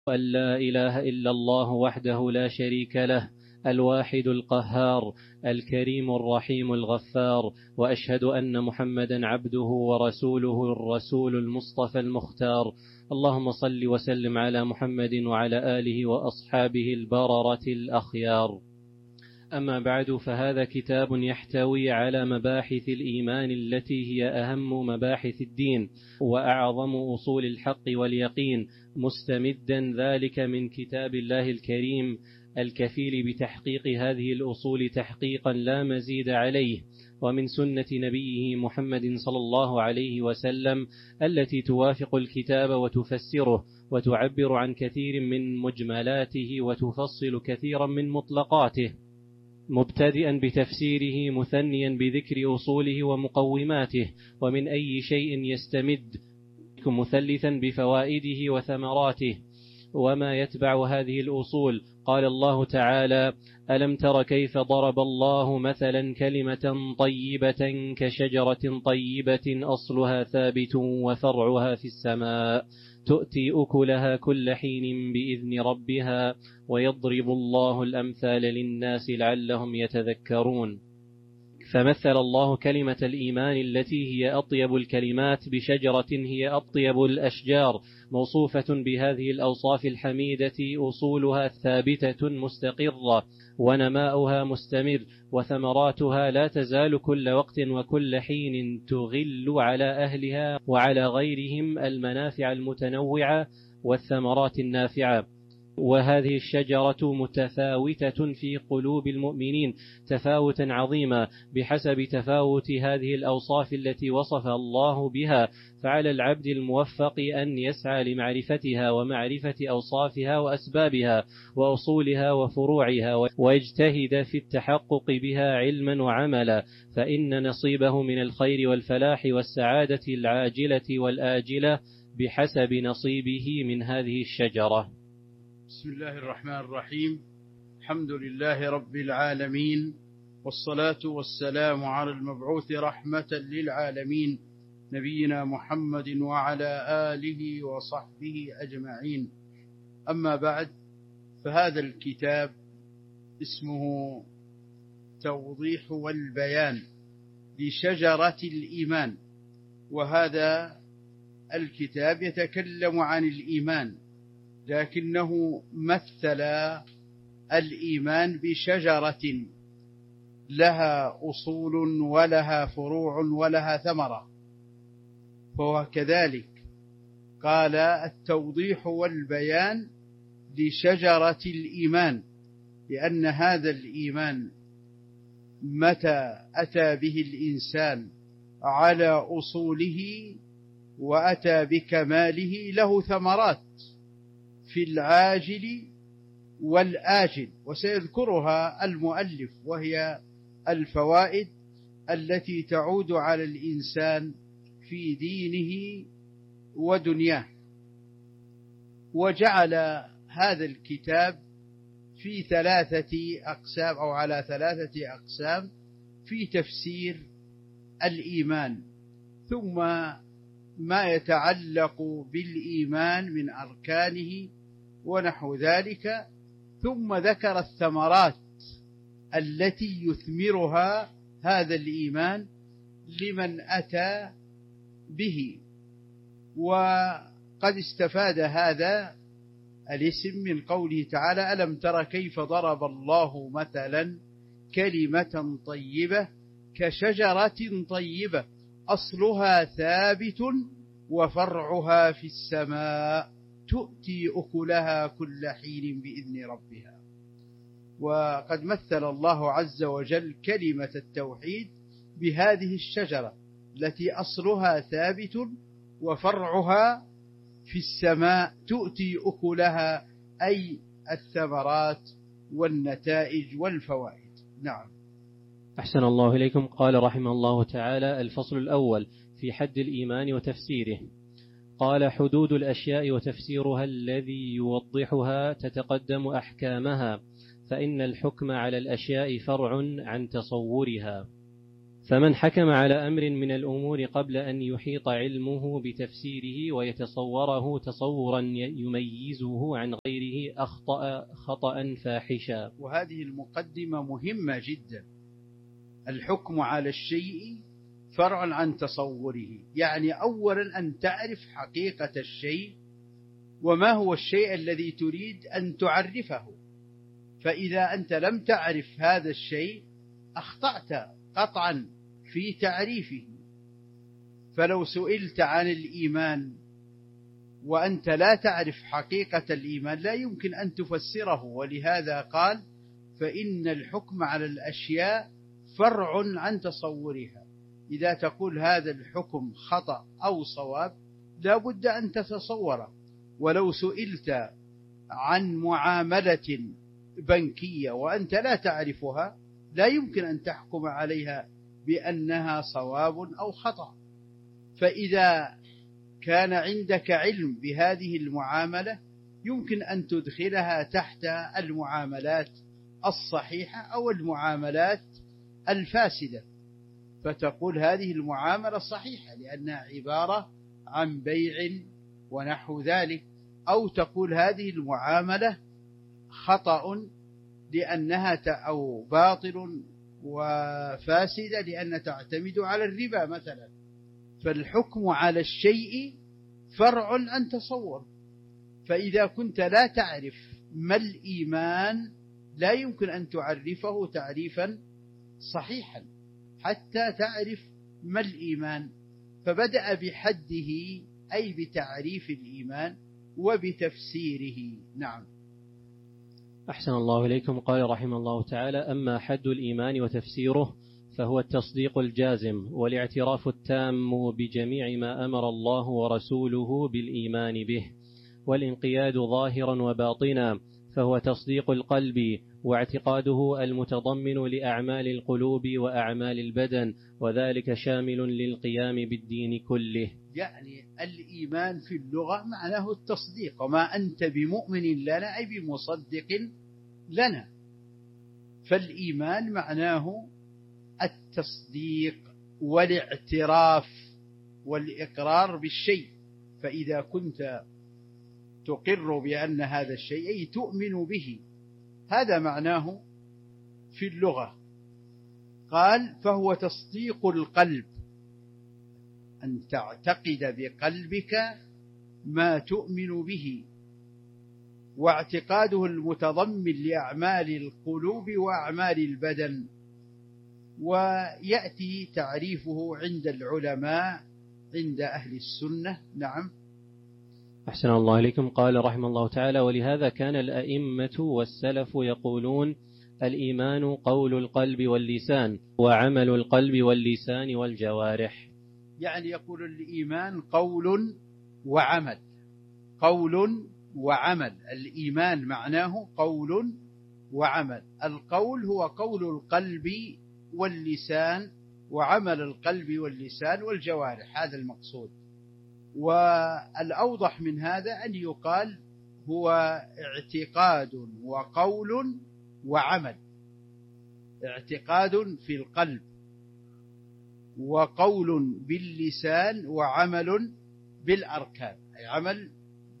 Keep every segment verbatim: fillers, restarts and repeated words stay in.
أن لا إله إلا الله وحده لا شريك له الواحد القهار الكريم الرحيم الغفار، وأشهد أن محمدا عبده ورسوله الرسول المصطفى المختار. اللهم صل وسلم على محمد وعلى آله وأصحابه البررة الأخيار. أما بعد، فهذا كتاب يحتوي على مباحث الإيمان التي هي أهم مباحث الدين وأعظم أصول الحق واليقين، مستمدا ذلك من كتاب الله الكريم الكفيل بتحقيق هذه الأصول تحقيقا لا مزيد عليه، ومن سنة نبيه محمد صلى الله عليه وسلم التي توافق الكتاب وتفسره وتعبر عن كثير من مجملاته وتفصل كثيرا من مطلقاته، مبتدئا بتفسيره مثنيا بذكر أصوله ومقوماته ومن أي شيء يستمد، مثلثا بفوائده وثمراته وما يتبع هذه الأصول. قال الله تعالى: ألم تر كيف ضرب الله مثلا كلمة طيبة كشجرة طيبة أصلها ثابت وفرعها في السماء تؤتي أكلها كل حين بإذن ربها ويضرب الله الأمثال للناس لعلهم يتذكرون. فمثل الله كلمة الإيمان التي هي أطيب الكلمات بشجرة هي أطيب الأشجار، موصوفة بهذه الأوصاف الحميدة، أصولها ثابتة مستقرة ونماؤها مستمر، وثمراتها لا تزال كل وقت وكل حين تغل على أهلها وعلى غيرهم المنافع المتنوعة والثمرات النافعة. وهذه الشجرة متفاوتة في قلوب المؤمنين تفاوتا عظيما بحسب تفاوت هذه الأوصاف التي وصف الله بها، فعلى العبد الموفق أن يسعى لمعرفتها ومعرفة أوصافها وأسبابها وأصولها وفروعها، ويجتهد في التحقق بها علما وعملا، فإن نصيبه من الخير والفلاح والسعادة العاجلة والآجلة بحسب نصيبه من هذه الشجرة. بسم الله الرحمن الرحيم. الحمد لله رب العالمين، والصلاة والسلام على المبعوث رحمة للعالمين نبينا محمد وعلى آله وصحبه أجمعين. أما بعد، فهذا الكتاب اسمه توضيح والبيان لشجرة الإيمان، وهذا الكتاب يتكلم عن الإيمان، لكنه مثل الإيمان بشجرة لها أصول ولها فروع ولها ثمرة، فهو كذلك قال التوضيح والبيان لشجرة الإيمان، لأن هذا الإيمان متى أتى به الإنسان على أصوله وأتى بكماله له ثمرات في العاجل والآجل، وسيذكرها المؤلف، وهي الفوائد التي تعود على الإنسان في دينه ودنياه. وجعل هذا الكتاب في ثلاثة أقسام أو على ثلاثة أقسام في تفسير الإيمان، ثم ما يتعلق بالإيمان من أركانه ونحو ذلك، ثم ذكر الثمرات التي يثمرها هذا الإيمان لمن أتى به. وقد استفاد هذا الاسم من قوله تعالى: ألم تر كيف ضرب الله مثلا كلمة طيبة كشجرة طيبة أصلها ثابت وفرعها في السماء تؤتي أكلها كل حين بإذن ربها. وقد مثل الله عز وجل كلمة التوحيد بهذه الشجرة التي أصلها ثابت وفرعها في السماء تؤتي أكلها، أي الثمرات والنتائج والفوائد. نعم. أحسن الله إليكم. قال رحمه الله تعالى: الفصل الأول في حد الإيمان وتفسيره. قال: حدود الأشياء وتفسيرها الذي يوضحها تتقدم أحكامها، فإن الحكم على الأشياء فرع عن تصورها. فمن حكم على أمر من الأمور قبل أن يحيط علمه بتفسيره ويتصوره تصورا يميزه عن غيره أخطأ خطأ فاحشا. وهذه المقدمة مهمة جدا. الحكم على الشيء فرع عن تصوره، يعني أولا أن تعرف حقيقة الشيء وما هو الشيء الذي تريد أن تعرفه. فإذا أنت لم تعرف هذا الشيء أخطأت قطعا في تعريفه. فلو سئلت عن الإيمان وأنت لا تعرف حقيقة الإيمان لا يمكن أن تفسره. ولهذا قال فإن الحكم على الأشياء فرع عن تصورها. إذا تقول هذا الحكم خطأ أو صواب لا بد أن تتصوره. ولو سئلت عن معاملة بنكية وأنت لا تعرفها لا يمكن أن تحكم عليها بأنها صواب أو خطأ. فإذا كان عندك علم بهذه المعاملة يمكن أن تدخلها تحت المعاملات الصحيحة أو المعاملات الفاسدة، فتقول هذه المعاملة صحيحة لأنها عبارة عن بيع ونحو ذلك، أو تقول هذه المعاملة خطأ لأنها أو باطل وفاسدة لأنها تعتمد على الربا مثلا. فالحكم على الشيء فرع عن تصور. فإذا كنت لا تعرف ما الإيمان لا يمكن أن تعرفه تعريفا صحيحا حتى تعرف ما الإيمان. فبدأ بحده أي بتعريف الإيمان وبتفسيره. نعم. أحسن الله إليكم. قال رحمه الله تعالى: أما حد الإيمان وتفسيره فهو التصديق الجازم والاعتراف التام بجميع ما أمر الله ورسوله بالإيمان به، والانقياد ظاهرا وباطنا، فهو تصديق القلب واعتقاده المتضمن لأعمال القلوب وأعمال البدن، وذلك شامل للقيام بالدين كله. يعني الإيمان في اللغة معناه التصديق، وما أنت بمؤمن لنا أي بمصدق لنا. فالإيمان معناه التصديق والاعتراف والإقرار بالشيء. فإذا كنت تقر بأن هذا الشيء أي تؤمن به، هذا معناه في اللغة. قال فهو تصديق القلب، أن تعتقد بقلبك ما تؤمن به، واعتقاده المتضمن لأعمال القلوب وأعمال البدن. ويأتي تعريفه عند العلماء عند أهل السنة. نعم. أحسن الله إليكم. قال رحمه الله تعالى: ولهذا كان الأئمة والسلف يقولون الإيمان قول القلب واللسان، وعمل القلب واللسان والجوارح. يعني يقول الإيمان قول وعمل، قول وعمل. الإيمان معناه قول وعمل. القول هو قول القلب واللسان، وعمل القلب واللسان والجوارح، هذا المقصود. والأوضح من هذا أن يقال هو اعتقاد وقول وعمل. اعتقاد في القلب وقول باللسان وعمل بالأركان، أي عمل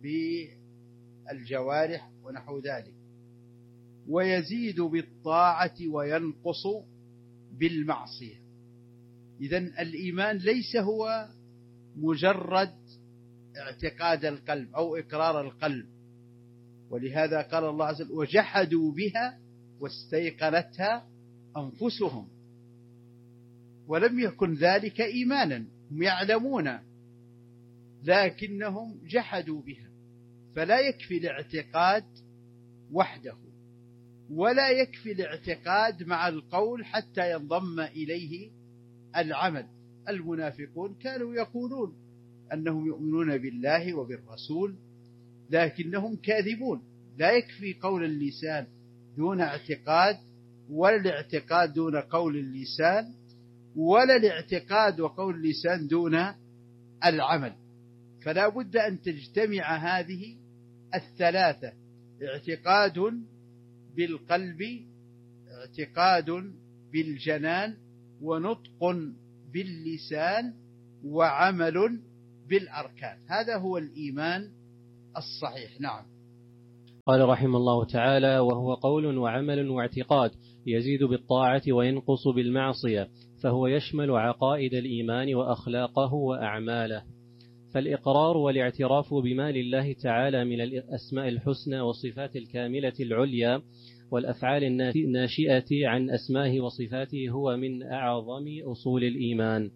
بالجوارح ونحو ذلك. ويزيد بالطاعة وينقص بالمعصية. إذن الإيمان ليس هو مجرد اعتقاد القلب أو إقرار القلب. ولهذا قال الله عز وجل: وجحدوا بها واستيقنتها أنفسهم. ولم يكن ذلك إيمانا، هم يعلمون لكنهم جحدوا بها. فلا يكفي الاعتقاد وحده، ولا يكفي الاعتقاد مع القول حتى ينضم إليه العمل. المنافقون كانوا يقولون أنهم يؤمنون بالله وبالرسول لكنهم كاذبون. لا يكفي قول اللسان دون اعتقاد، ولا الاعتقاد دون قول اللسان، ولا الاعتقاد وقول اللسان دون العمل. فلا بد أن تجتمع هذه الثلاثة: اعتقاد بالقلب، اعتقاد بالجنان، ونطق باللسان وعمل بالأركان. هذا هو الإيمان الصحيح. نعم. قال رحمه الله تعالى: وهو قول وعمل واعتقاد يزيد بالطاعة وينقص بالمعصية، فهو يشمل عقائد الإيمان وأخلاقه وأعماله. فالإقرار والاعتراف بما لله تعالى من الأسماء الحسنى والصفات الكاملة العليا والأفعال الناشئة عن أسمائه وصفاته هو من أعظم أصول الإيمان.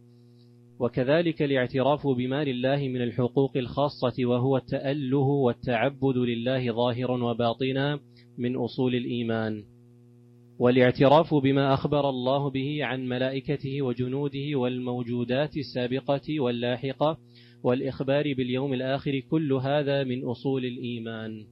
وكذلك الاعتراف بما لله من الحقوق الخاصة وهو التأله والتعبد لله ظاهرا وباطنا من أصول الإيمان. والاعتراف بما أخبر الله به عن ملائكته وجنوده والموجودات السابقة واللاحقة والإخبار باليوم الآخر كل هذا من أصول الإيمان.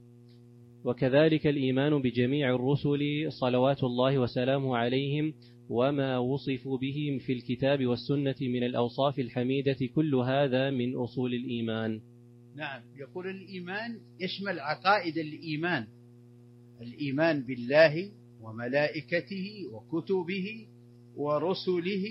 وكذلك الإيمان بجميع الرسل صلوات الله وسلامه عليهم وما وصفوا به في الكتاب والسنة من الأوصاف الحميدة كل هذا من أصول الإيمان. نعم. يقول الإيمان يشمل عقائد الإيمان، الإيمان بالله وملائكته وكتبه ورسله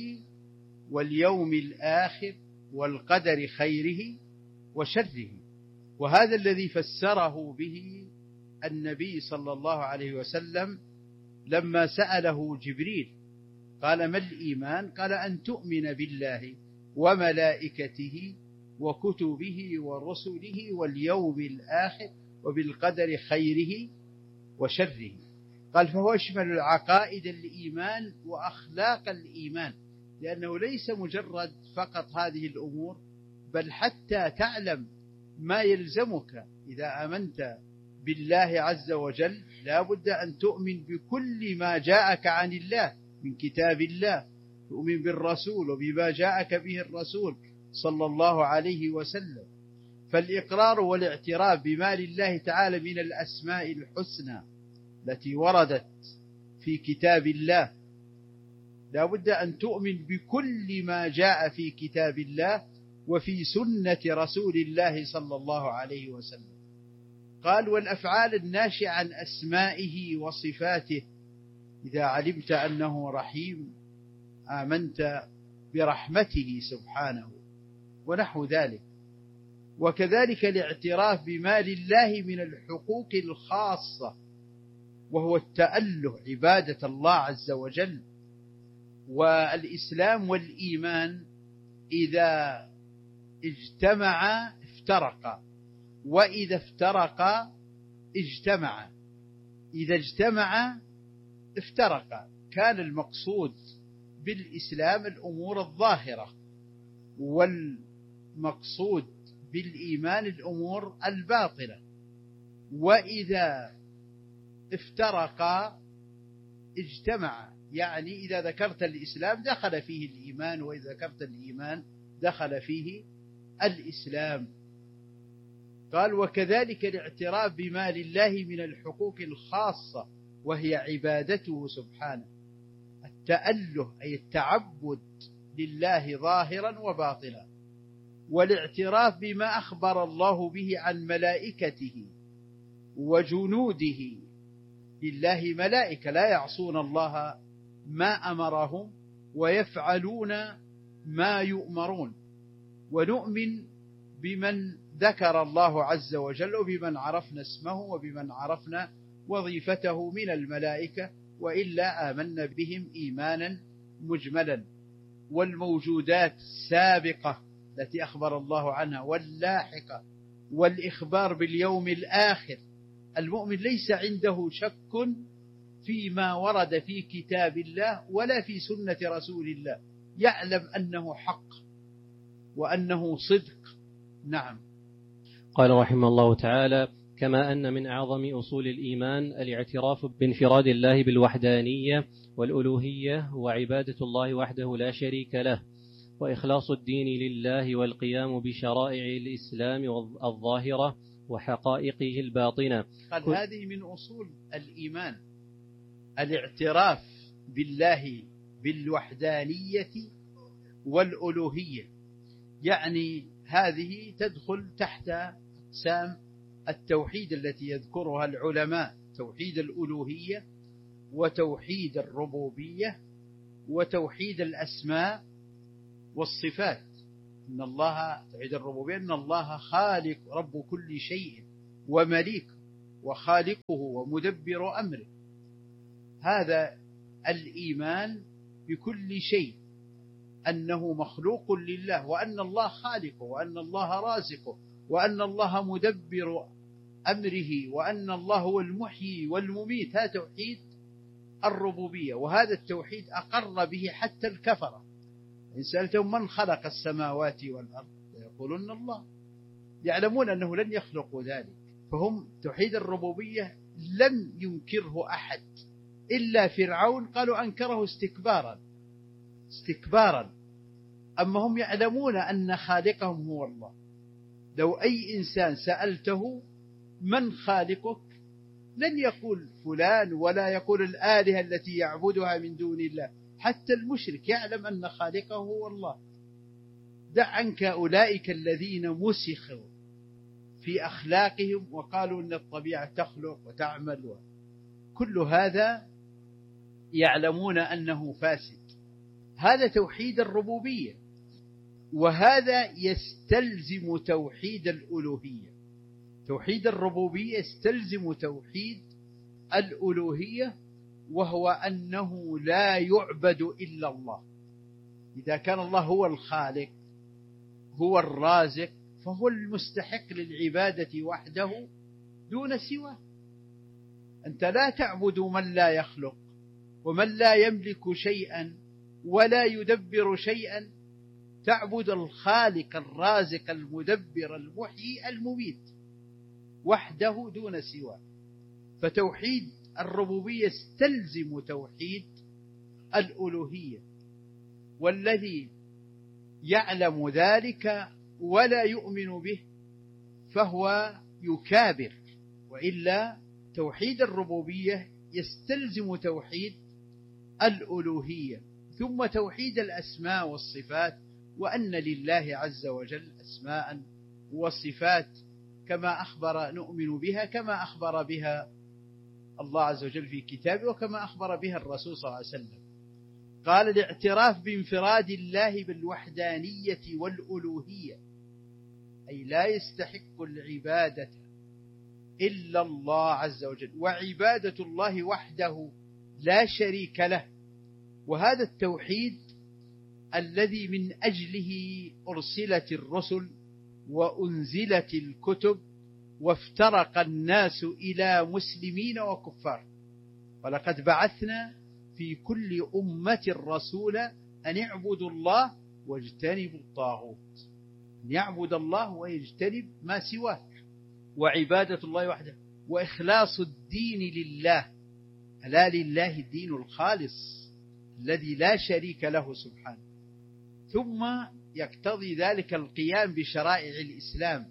واليوم الآخر والقدر خيره وشره. وهذا الذي فسره به النبي صلى الله عليه وسلم لما سأله جبريل قال: ما الإيمان؟ قال: أن تؤمن بالله وملائكته وكتبه ورسله واليوم الآخر وبالقدر خيره وشره. قال: فهو يشمل العقائد الإيمان وأخلاق الإيمان، لأنه ليس مجرد فقط هذه الأمور، بل حتى تعلم ما يلزمك إذا آمنت بالله عز وجل لا بد أن تؤمن بكل ما جاءك عن الله من كتاب الله، تؤمن بالرسول وبما جاءك به الرسول صلى الله عليه وسلم. فالإقرار والاعتراف بما لله تعالى من الأسماء الحسنى التي وردت في كتاب الله، لا بد أن تؤمن بكل ما جاء في كتاب الله وفي سنة رسول الله صلى الله عليه وسلم. قال: والأفعال الناشئة عن أسمائه وصفاته، إذا علمت أنه رحيم آمنت برحمته سبحانه ونحو ذلك. وكذلك الاعتراف بما لله من الحقوق الخاصة وهو التأله عبادة الله عز وجل. والإسلام والإيمان إذا اجتمعا افترقا، وإذا افترقا اجتمعا. إذا اجتمعا افترقا. كان المقصود بالإسلام الأمور الظاهرة، والمقصود بالإيمان الأمور الباطنة. وإذا افترقا اجتمعا، يعني إذا ذكرت الإسلام دخل فيه الإيمان، وإذا ذكرت الإيمان دخل فيه الإسلام. قال: وكذلك الاعتراف بما لله من الحقوق الخاصة وهي عبادته سبحانه، التأله أي التعبد لله ظاهرا وباطنا. والاعتراف بما أخبر الله به عن ملائكته وجنوده، لله ملائكة لا يعصون الله ما أمرهم ويفعلون ما يؤمرون. ونؤمن بمن ذكر الله عز وجل وبمن عرفنا اسمه وبمن عرفنا وظيفته من الملائكة، وإلا آمنا بهم إيمانا مجملا. والموجودات السابقة التي أخبر الله عنها واللاحقة، والإخبار باليوم الآخر. المؤمن ليس عنده شك فيما ورد في كتاب الله ولا في سنة رسول الله، يعلم أنه حق وأنه صدق. نعم. قال رحمه الله تعالى: كما أن من أعظم أصول الإيمان الاعتراف بانفراد الله بالوحدانية والألوهية وعبادة الله وحده لا شريك له، وإخلاص الدين لله والقيام بشرائع الإسلام الظاهرة وحقائقه الباطنة. قال: هذه من أصول الإيمان، الاعتراف بالله بالوحدانية والألوهية، يعني هذه تدخل تحت أقسام التوحيد التي يذكرها العلماء: توحيد الألوهية وتوحيد الربوبية وتوحيد الأسماء والصفات. إن الله توحيد الربوبية، إن الله خالق رب كل شيء ومليك وخالقه ومدبر أمره. هذا الإيمان بكل شيء، أنه مخلوق لله، وأن الله خالقه، وأن الله رازقه، وأن الله مدبر أمره، وأن الله هو المحيي والمميت. هذا توحيد الربوبية، وهذا التوحيد أقر به حتى الكفرة. إن سألتهم من خلق السماوات والأرض يقولون الله، يعلمون أنه لن يخلقوا ذلك. فهم توحيد الربوبية لم ينكره أحد إلا فرعون، قالوا أنكره استكبارا استكبارا أما هم يعلمون أن خالقهم هو الله. لو أي إنسان سألته من خالقك لن يقول فلان، ولا يقول الآلهة التي يعبدها من دون الله. حتى المشرك يعلم أن خالقه هو الله. دع عنك أولئك الذين مسخوا في أخلاقهم وقالوا أن الطبيعة تخلق وتعمل، كل هذا يعلمون أنه فاسد. هذا توحيد الربوبية، وهذا يستلزم توحيد الألوهية. توحيد الربوبية يستلزم توحيد الألوهية، وهو أنه لا يعبد إلا الله. إذا كان الله هو الخالق هو الرازق، فهو المستحق للعبادة وحده دون سواه. أنت لا تعبد من لا يخلق ومن لا يملك شيئا ولا يدبر شيئا، تعبد الخالق الرازق المدبر المحيي المميت وحده دون سواه. فتوحيد الربوبية يستلزم توحيد الألوهية، والذي يعلم ذلك ولا يؤمن به فهو يكابر. وإلا توحيد الربوبية يستلزم توحيد الألوهية، ثم توحيد الأسماء والصفات، وأن لله عز وجل أسماء وصفات كما أخبر نؤمن بها، كما أخبر بها الله عز وجل في كتابه، وكما أخبر بها الرسول صلى الله عليه وسلم. قال الاعتراف بانفراد الله بالوحدانية والألوهية، أي لا يستحق العبادة إلا الله عز وجل، وعبادة الله وحده لا شريك له. وهذا التوحيد الذي من أجله أرسلت الرسل وأنزلت الكتب وافترق الناس إلى مسلمين وكفار. ولقد بعثنا في كل أمة رسولا أن اعبدوا الله واجتنبوا الطاغوت، أن يعبد الله ويجتنب ما سواه، وعبادة الله وحده، وإخلاص الدين لله. ألا لله الدين الخالص الذي لا شريك له سبحانه. ثم يقتضي ذلك القيام بشرائع الإسلام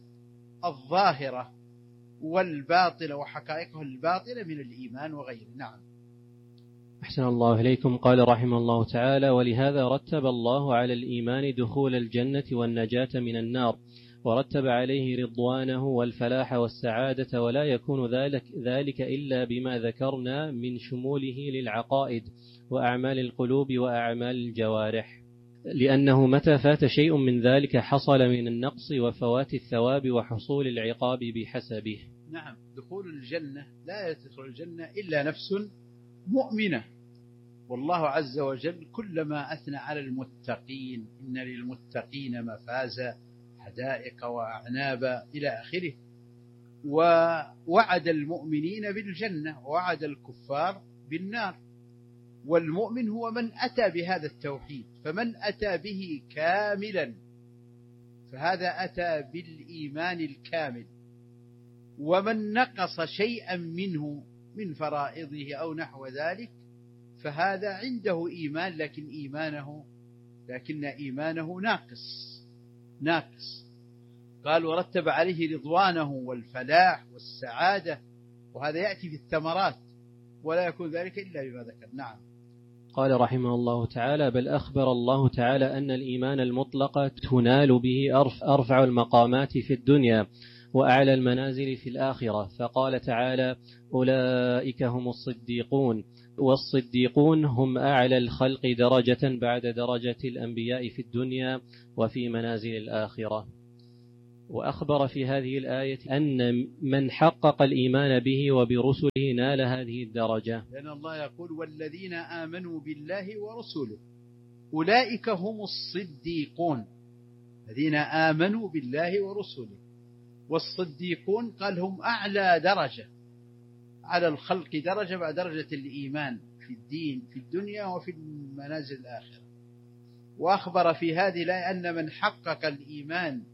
الظاهرة والباطلة وحقائقه الباطلة من الإيمان وغيره. نعم. أحسن الله إليكم. قال رحمه الله تعالى: ولهذا رتب الله على الإيمان دخول الجنة والنجاة من النار، ورتب عليه رضوانه والفلاح والسعادة، ولا يكون ذلك, ذلك إلا بما ذكرنا من شموله للعقائد وأعمال القلوب وأعمال الجوارح، لأنه متى فات شيء من ذلك حصل من النقص وفوات الثواب وحصول العقاب بحسبه. نعم. دخول الجنة لا يدخل الجنة إلا نفس مؤمنة. والله عز وجل كلما أثنى على المتقين: إن للمتقين مفازا حدائق وأعنابا إلى آخره، ووعد المؤمنين بالجنة ووعد الكفار بالنار. والمؤمن هو من أتى بهذا التوحيد، فمن أتى به كاملا فهذا أتى بالإيمان الكامل، ومن نقص شيئا منه من فرائضه أو نحو ذلك فهذا عنده إيمان لكن إيمانه لكن إيمانه ناقص ناقص. قال: ورتب عليه رضوانه والفلاح والسعادة، وهذا يأتي في الثمرات، ولا يكون ذلك إلا بما ذكر. نعم. قال رحمه الله تعالى: بل أخبر الله تعالى أن الإيمان المطلق تنال به أرفع المقامات في الدنيا، وأعلى المنازل في الآخرة. فقال تعالى: أولئك هم الصديقون، والصديقون هم أعلى الخلق درجة بعد درجة الأنبياء في الدنيا وفي منازل الآخرة. وأخبر في هذه الآية أن من حقق الإيمان به وبرسله نال هذه الدرجة، لأن الله يقول: والذين آمنوا بالله ورسله أولئك هم الصديقون، الذين آمنوا بالله ورسله. والصديقون قال هم أعلى درجة على الخلق درجة بعد درجة الإيمان في الدين في الدنيا وفي منازل الآخرة. وأخبر في هذه الآية أن من حقق الإيمان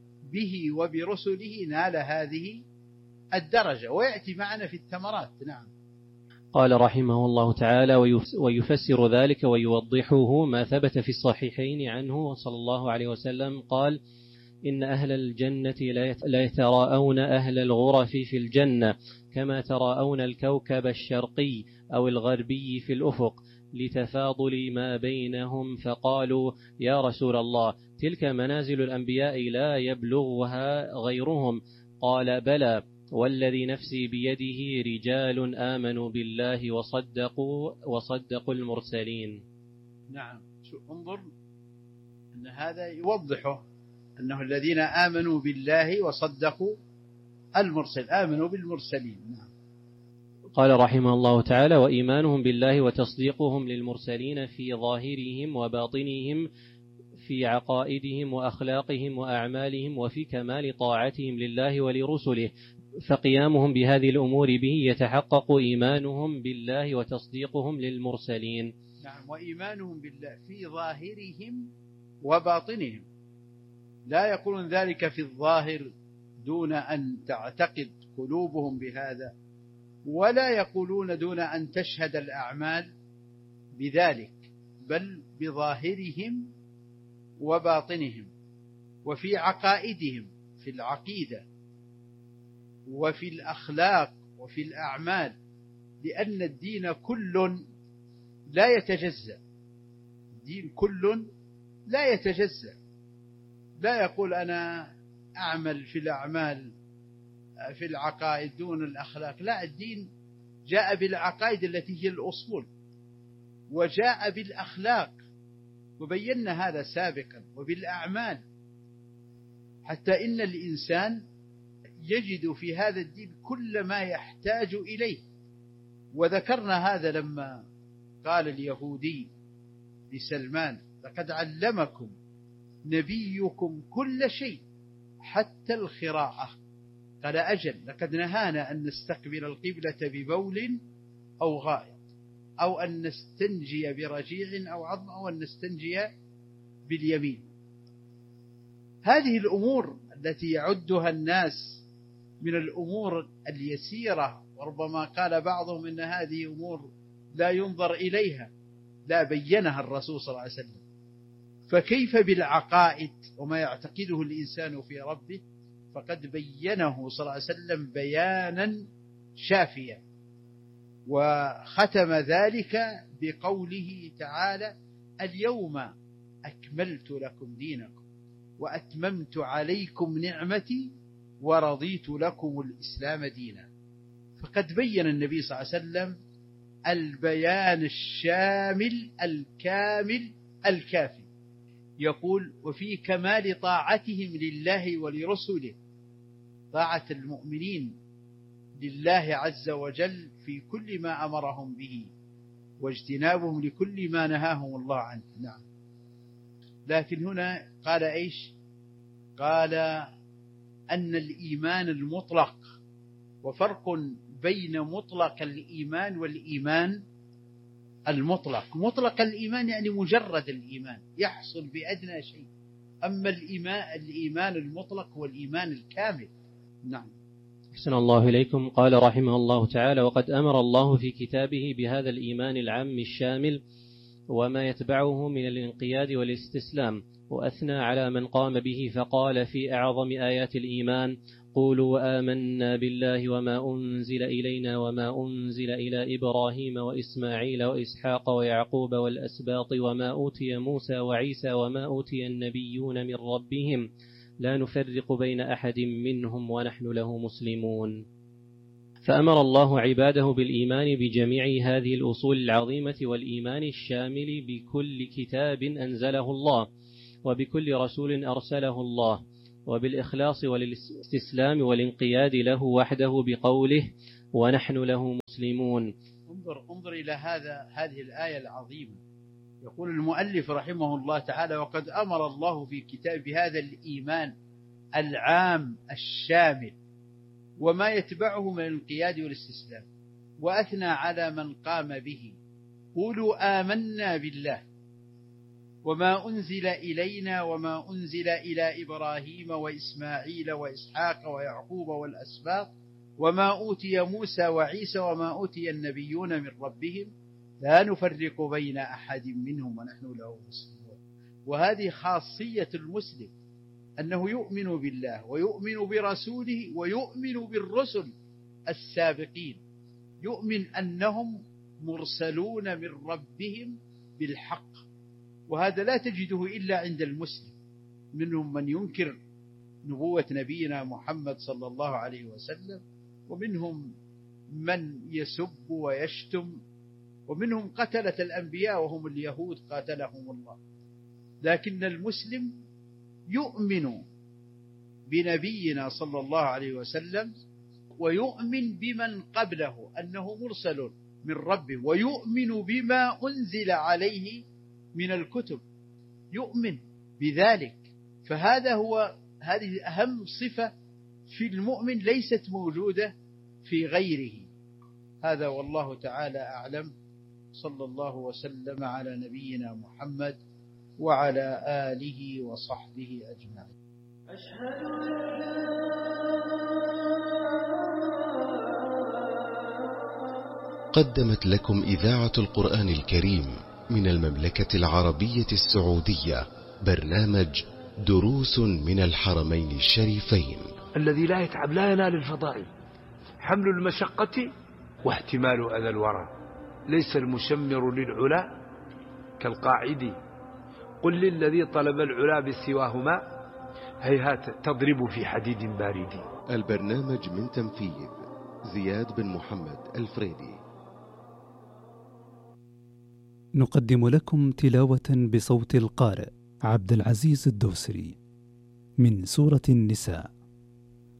به وبرسله نال هذه الدرجة، ويأتي معنا في الثمرات. نعم. قال رحمه الله تعالى: ويفسر ذلك ويوضحه ما ثبت في الصحيحين عنه صلى الله عليه وسلم قال: إن أهل الجنة لا يتراءون أهل الغرف في الجنة كما تراءون الكوكب الشرقي أو الغربي في الأفق، لتفاضل ما بينهم. فقالوا: يا رسول الله، تلك منازل الأنبياء لا يبلغها غيرهم. قال: بلى، والذي نفسي بيده رجال آمنوا بالله وصدقوا وصدقوا المرسلين. نعم. انظر أن هذا يوضحه أنه الذين آمنوا بالله وصدقوا المرسل، آمنوا بالمرسلين. نعم. قال رحمه الله تعالى: وإيمانهم بالله وتصديقهم للمرسلين في ظاهرهم وباطنهم، في عقائدهم وأخلاقهم وأعمالهم، وفي كمال طاعتهم لله ولرسله. فقيامهم بهذه الأمور به يتحقق إيمانهم بالله وتصديقهم للمرسلين. نعم. وإيمانهم بالله في ظاهرهم وباطنهم، لا يقولون ذلك في الظاهر دون أن تعتقد قلوبهم بهذا، ولا يقولون دون أن تشهد الأعمال بذلك، بل بظاهرهم وباطنهم، وفي عقائدهم في العقيدة وفي الأخلاق وفي الأعمال، لأن الدين كل لا يتجزأ، الدين كل لا يتجزأ. لا يقول أنا أعمل في الأعمال في العقائد دون الأخلاق، لا، الدين جاء بالعقائد التي هي الأصول، وجاء بالأخلاق وبينا هذا سابقا، وبالأعمال، حتى إن الإنسان يجد في هذا الدين كل ما يحتاج إليه. وذكرنا هذا لما قال اليهودي لسلمان: لقد علمكم نبيكم كل شيء حتى الخراءة. قال: أجل، لقد نهانا أن نستقبل القبلة ببول أو غائط، أو أن نستنجي برجيع أو عظم، أو أن نستنجي باليمين. هذه الأمور التي يعدها الناس من الأمور اليسيرة، وربما قال بعضهم إن هذه أمور لا ينظر إليها، لا، بينها الرسول صلى الله عليه وسلم. فكيف بالعقائد وما يعتقده الإنسان في ربه؟ فقد بينه صلى الله عليه وسلم بيانا شافيا، وختم ذلك بقوله تعالى: اليوم أكملت لكم دينكم وأتممت عليكم نعمتي ورضيت لكم الإسلام دينا. فقد بين النبي صلى الله عليه وسلم البيان الشامل الكامل الكافي. يقول: وفي كمال طاعتهم لله ولرسله، طاعة المؤمنين لله عز وجل في كل ما أمرهم به، واجتنابهم لكل ما نهاهم الله عنه. نعم. لكن هنا قال إيش؟ قال أن الإيمان المطلق، وفرق بين مطلق الإيمان والإيمان المطلق. مطلق الإيمان يعني مجرد الإيمان يحصل بأدنى شيء، أما الإيمان, الإيمان المطلق هو الإيمان الكامل. نعم. أحسن الله إليكم. قال رحمه الله تعالى: وقد أمر الله في كتابه بهذا الإيمان العام الشامل وما يتبعه من الانقياد والاستسلام، وأثنى على من قام به فقال في أعظم آيات الإيمان: قولوا آمنا بالله وما أنزل إلينا وما أنزل إلى إبراهيم وإسماعيل وإسحاق ويعقوب والأسباط وما أوتي موسى وعيسى وما أوتي النبيون من ربهم لا نفرق بين أحد منهم ونحن له مسلمون. فأمر الله عباده بالإيمان بجميع هذه الأصول العظيمة والإيمان الشامل بكل كتاب أنزله الله وبكل رسول أرسله الله، وبالإخلاص والاستسلام والانقياد له وحده بقوله ونحن له مسلمون. انظر, انظر إلى هذا هذه الآية العظيمة. يقول المؤلف رحمه الله تعالى: وقد أمر الله في كتاب بهذا الإيمان العام الشامل وما يتبعه من الانقياد والاستسلام، وأثنى على من قام به: قولوا آمنا بالله وما أنزل إلينا وما أنزل إلى إبراهيم وإسماعيل وإسحاق ويعقوب والأسباط وما أوتي موسى وعيسى وما أوتي النبيون من ربهم لا نفرق بين أحد منهم ونحن له مسلمون. وهذه خاصية المسلم، أنه يؤمن بالله ويؤمن برسوله ويؤمن بالرسل السابقين، يؤمن أنهم مرسلون من ربهم بالحق. وهذا لا تجده إلا عند المسلم. منهم من ينكر نبوة نبينا محمد صلى الله عليه وسلم، ومنهم من يسب ويشتم، ومنهم قتلة الأنبياء وهم اليهود قاتلهم الله. لكن المسلم يؤمن بنبينا صلى الله عليه وسلم ويؤمن بمن قبله أنه مرسل من ربه، ويؤمن بما أنزل عليه من الكتب، يؤمن بذلك. فهذا هو هذه أهم صفة في المؤمن ليست موجودة في غيره. هذا والله تعالى أعلم. صلى الله وسلم على نبينا محمد وعلى آله وصحبه أجمعين. أشهد أن قدمت لكم إذاعة القرآن الكريم من المملكة العربية السعودية برنامج دروس من الحرمين الشريفين. الذي لا يتعب لا ينال الفضائل. حمل المشقة واحتمال أذى الورى. ليس المشمر للعلا كالقاعد. قل للذي طلب العلا بسواهما هيهات تضرب في حديد بارد. البرنامج من تنفيذ زياد بن محمد الفريدي. نقدم لكم تلاوة بصوت القارئ عبد العزيز الدوسري من سورة النساء.